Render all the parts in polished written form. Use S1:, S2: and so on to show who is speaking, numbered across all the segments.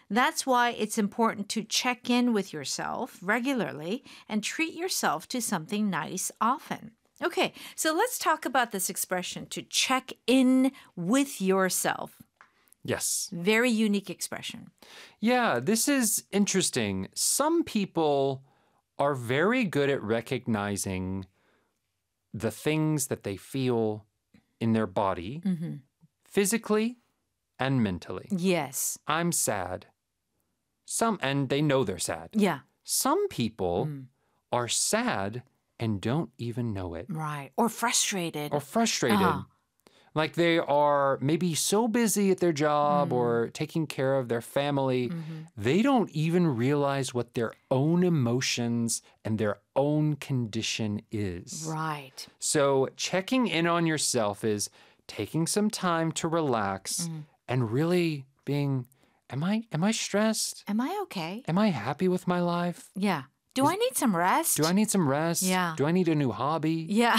S1: That's why it's important to check in with yourself regularly and treat yourself to something nice often. Okay, so let's talk about this expression, to check in with yourself.
S2: Yes.
S1: Very unique expression.
S2: Yeah, this is interesting. Some people are very good at recognizing the things that they feel in their body, physically and mentally.
S1: Yes.
S2: I'm sad. And they know they're sad.
S1: Yeah.
S2: Some people are sad and don't even know it.
S1: Right. Or frustrated.
S2: Or frustrated. Like they are maybe so busy at their job or taking care of their family, they don't even realize what their own emotions and their own condition is.
S1: Right.
S2: So checking in on yourself is taking some time to relax and really being, am I stressed?
S1: Am I okay?
S2: Am I happy with my life?
S1: Yeah. Do I need some rest?
S2: Do I need some rest?
S1: Yeah.
S2: Do I need a new hobby?
S1: Yeah.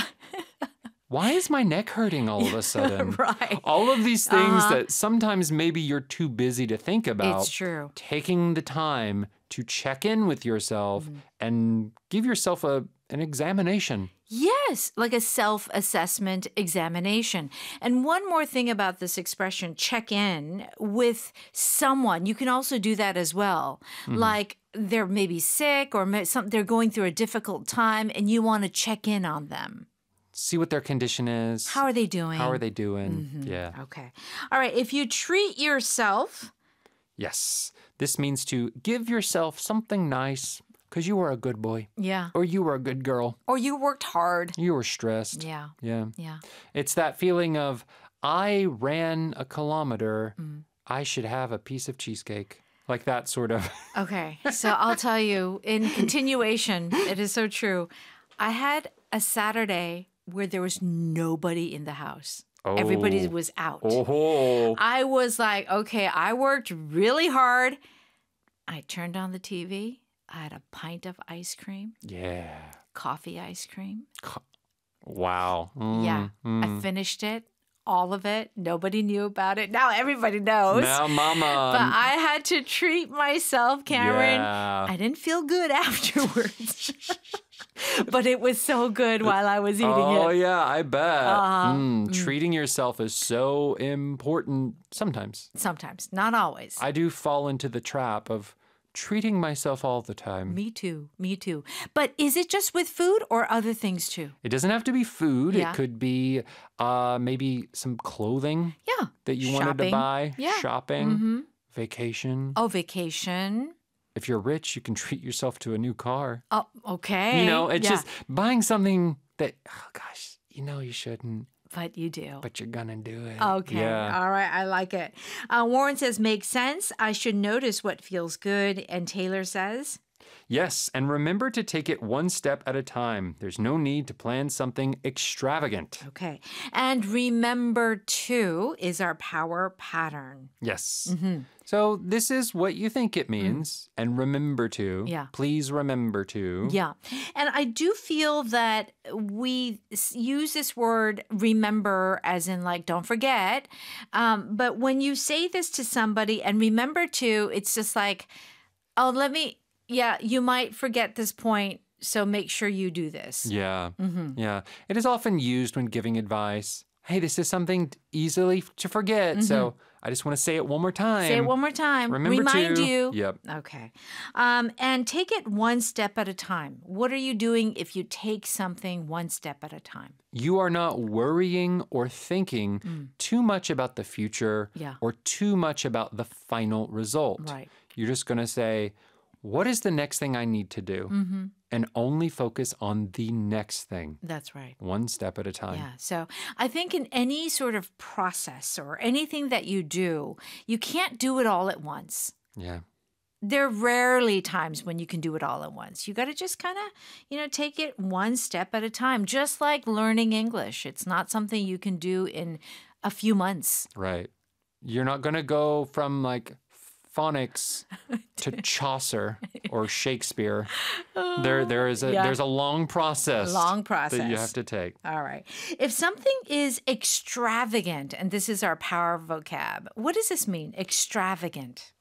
S2: Why is my neck hurting all of a sudden?
S1: Right.
S2: All of these things that sometimes maybe you're too busy to think about.
S1: It's true.
S2: Taking the time to check in with yourself and give yourself an examination.
S1: Yes, like a self-assessment examination. And one more thing about this expression, check in with someone. You can also do that as well. Like they're maybe sick or they're going through a difficult time and you want to check in on them.
S2: See what their condition is.
S1: How are they doing?
S2: How are they doing? Yeah.
S1: Okay. All right. If you treat yourself.
S2: Yes. This means to give yourself something nice because you were a good boy.
S1: Yeah.
S2: Or you were a good girl.
S1: Or you worked hard.
S2: You were stressed.
S1: Yeah.
S2: Yeah.
S1: Yeah.
S2: It's that feeling of, I ran a kilometer. I should have a piece of cheesecake. Like that sort of.
S1: Okay. So I'll tell you, in continuation, it is so true. I had a Saturday where there was nobody in the house. Everybody was out. I was like, okay, I worked really hard. I turned on the TV. I had a pint of ice cream.
S2: Yeah.
S1: Coffee ice cream.
S2: Wow.
S1: Yeah. I finished it. All of it. Nobody knew about it. Now everybody knows.
S2: Now, Mama.
S1: But I had to treat myself, Cameron.
S2: Yeah.
S1: I didn't feel good afterwards. But it was so good while I was eating it.
S2: Oh, yeah, I bet. Treating yourself is so important sometimes.
S1: Sometimes, not always.
S2: I do fall into the trap of treating myself all the time.
S1: Me too. Me too. But is it just with food or other things too?
S2: It doesn't have to be food.
S1: Yeah.
S2: It could be maybe some clothing
S1: Yeah.
S2: that you wanted to buy.
S1: Yeah.
S2: Shopping. Vacation.
S1: Oh, vacation.
S2: If you're rich, you can treat yourself to a new car.
S1: Oh, okay.
S2: You know, it's just buying something that, oh gosh, you know you shouldn't.
S1: But you do.
S2: But you're going to do it.
S1: Okay.
S2: Yeah.
S1: All right. I like it. Warren says, makes sense. I should notice what feels good. And Taylor says,
S2: Yes, and remember to take it one step at a time. There's no need to plan something extravagant.
S1: okay. And remember to is our power pattern.
S2: Yes. So this is what you think it means. And remember to.
S1: Yeah.
S2: Please remember to.
S1: Yeah. And I do feel that we use this word remember as in like, don't forget. But when you say this to somebody and remember to, it's just like, oh, yeah, you might forget this point. So make sure you do this.
S2: Yeah. Yeah. It is often used when giving advice. Hey, this is something easily to forget. So I just want to say it one more time.
S1: Say it one more time.
S2: Remember
S1: Remind
S2: to.
S1: you.
S2: Yep.
S1: Okay. And take it one step at a time. What are you doing if you take something one step at a time?
S2: You are not worrying or thinking too much about the future or too much about the final result.
S1: Right.
S2: You're just going to say, what is the next thing I need to do? And only focus on the next thing.
S1: That's right.
S2: One step at a time.
S1: Yeah. So I think in any sort of process or anything that you do, you can't do it all at once.
S2: Yeah.
S1: There are rarely times when you can do it all at once. You got to just kind of, take it one step at a time, just like learning English. It's not something you can do in a few months.
S2: Right. You're not going to go from like phonics to Chaucer or Shakespeare. There's a long process. That you have to take.
S1: All right. If something is extravagant, and this is our power vocab, what does this mean? Extravagant.